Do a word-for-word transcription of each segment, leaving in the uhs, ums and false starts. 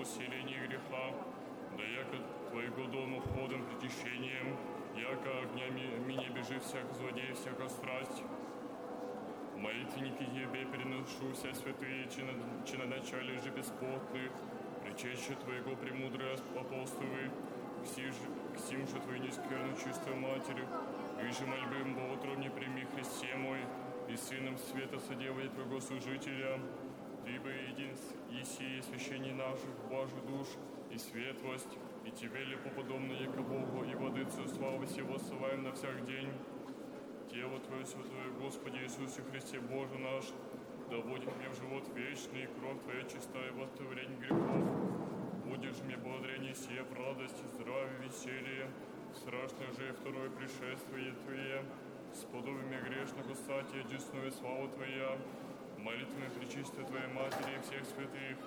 усиление греха, да яко Твоего дома входом причащением, яко огнями меня бежит всяк злодей, всяка страсть. Молитвенники Тебе переношу вся святые, чиноначале же беспотных, причаща Твоего премудрые апостолы, к сим же Твою нескверную чистую Матерь, и же мольбы Боготровне прими Христе мой, и Сыном света содевай Твоего служителя, Ты бы един еси священней наших, Божий душ и светлость, и Тебе ли поподобно, яко Богу, и владыцу славы сего ссылаем на всяк день. Тело Твое святое, Господи Иисусе Христе Боже наш, да будет мне в живот вечный, и кровь Твоя чистая в оставление грехов. Будешь мне благодарение сие в радость, здравие, веселье, страшное же второе пришествие Твое, сподобие грешного стати, десную славу Твоя, молитвами пречистой Твоей Матери и всех святых.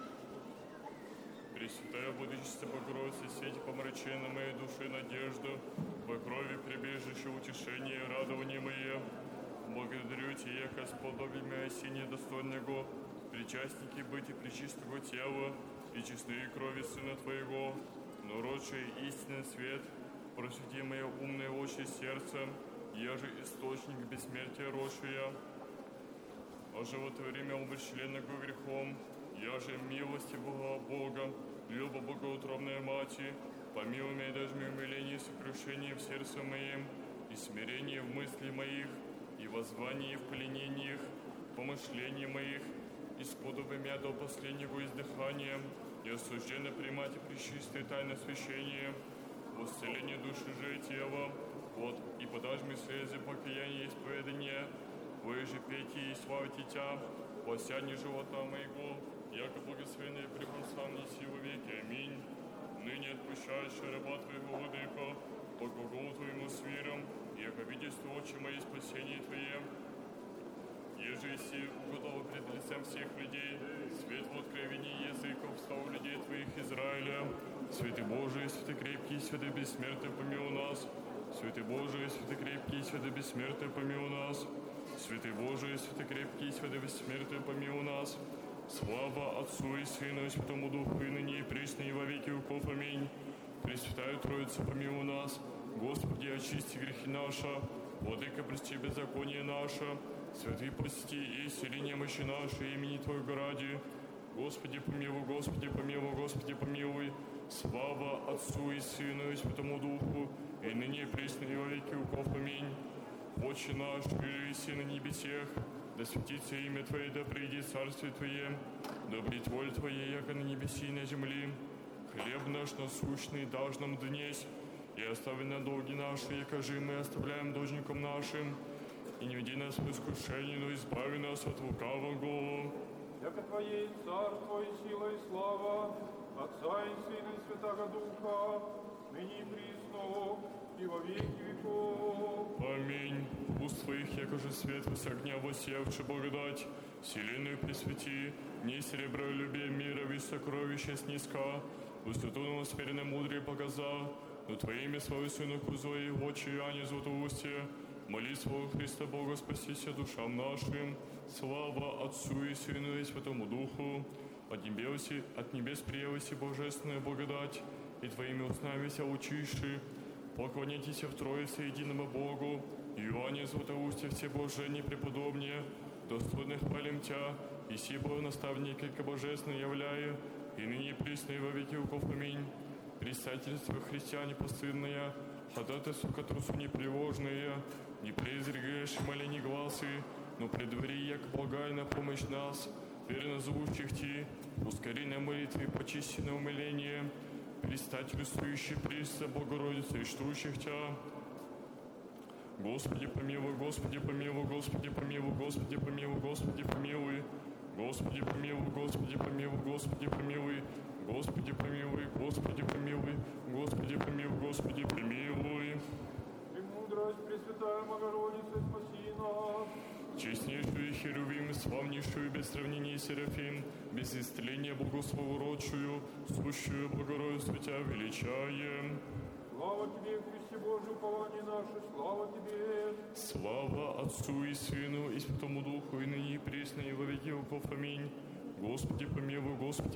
Пресвятая Владычица Богородица, сеть помрачена моей души надежду, по крови прибежище, утешение, радование мое. Благодарю Тебя, яко сподоби меня сине достойного, причастники быть и пречистого тела, и честные крови Сына Твоего, но родший истинный свет, просвети мое умное очи сердце, я же источник бессмертия родшая, оживотвори меня умерщвленного грехом, я же милости Бога Бога, люба богоутробная Мати, помилуй меня даже в умилении и сокрушении в сердце моем, и смирении в мысли моих, и воззвании в пленениях, помышлении моих, и сподоби меня до последнего издыхания, и осужденно примать и пречистые тайны священия, в исцелении души же и тела, вот, и подашь мне слезы покаяния и исповедания, вы же пейте и славите Тебя, посядни живота моего, яко благословенные преподсам неси во веки. Аминь. Ныне отпущаешь раба Твоего, Владыко, по глаголу Твоему с миром, яко видишь Ты очи мои спасение Твое. Еже си уготова пред лицем всех людей, свет в откровении языков стал людей Твоих Израиля. Святый Божий, святый крепкий, святый бессмертный, помилуй нас. Святый Божий, святый крепкий, святый бессмертный, помилуй нас. Святый Божий, святый крепкий, святый бессмертный, помилуй нас. Слава Отцу и Сыну и Святому Духу, и ныне и присно, и во веки веков. Аминь. Пресвятая Троица, помилуй нас. Господи, очисти грехи наши. Владыка, прости беззаконие наше. Святый, прости и исцели немощи наши, имени Твоего ради. Господи, помилуй, Господи, помилуй, Господи, помилуй. Слава Отцу и Сыну и Святому Духу, и ныне и присно, и во веки веков. Аминь. Отче наш, еси на небесех, да светится имя Твое, да придет царствие Твое, да будет воля Твоя, яко на небеси и на земли. Хлеб наш насущный дашь нам днесь, и остави на долги наши, яко же мы оставляем должникам нашим, и не веди нас в искушение, но избави нас от лукавого. Яко Твое и царство, и сила, и слава, Отца и Сына, и Святаго Духа, ныне и присно, и во веки веков. Аминь. Уст Твоих, яко же свет с огня воссевши благодать, вселенную пресвети, не серебролюбие мира, весь сокровища снизка, высоту новосперенной мудрее показа, но Твоими славы Сыну Кузлой, очи Иоанне Златоусте, молитву Христа Бога спасися душам нашим, слава Отцу и Сыну и Святому Духу, от небес, от небес приявися божественная благодать, и Твоими устами ся учиши, поклоняйтесь в Троице единому Богу, Иоанне Златоусте все блаженнее преподобнее, достойных хвалим Тя, и сибо наставника к божественной являя, и ныне присно и во веки веков. Аминь. Предстательство христиане постыдное, ходатайство к Отцу непреложное, не презрегаешь моления гласы, но предвари, як благай на помощь нас, верно зовущих Ти, ускори на молитве почисти на умиление, предстательствующий Пресса Богородица и штущих Тя. Господи помилуй, Господи помилуй, Господи помилуй, Господи помилуй, Господи помилуй, Господи помилуй, Господи помилуй, Господи помилуй, Господи помилуй, Господи помилуй, Господи помилуй, Господи помилуй. Премудрость Пресвятая Богородица, спаси нас. Честнейшую Херувим, славнейшую без сравнения Серафим, без исцеления Богословородшую, сущую Богородицу Тя величаем. Слава Тебе, Христе Божий, упование наше, слава Тебе. Слава Отцу и Сыну и Святому Духу, и ныне и присно, и во веки веков. Аминь. Господи помилуй, Господи